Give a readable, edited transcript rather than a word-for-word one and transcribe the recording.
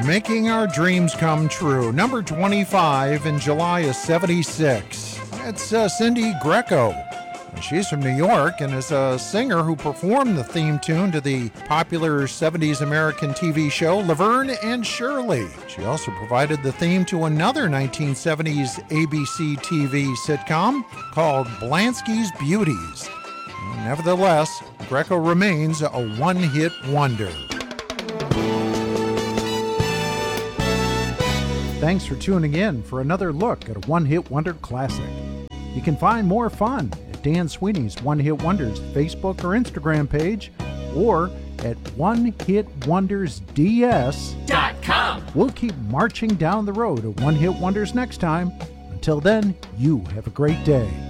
Making Our Dreams Come True. Number 25 in July of 76. It's Cindy Greco. She's from New York and is a singer who performed the theme tune to the popular 70s American TV show Laverne and Shirley. She also provided the theme to another 1970s ABC TV sitcom called Blansky's Beauties. Nevertheless, Greco remains a one-hit wonder. Thanks for tuning in for another look at a one-hit wonder classic. You can find more fun at Dan Sweeney's One Hit Wonders Facebook or Instagram page, or at onehitwondersds.com. We'll keep marching down the road of one-hit wonders next time. Until then, you have a great day.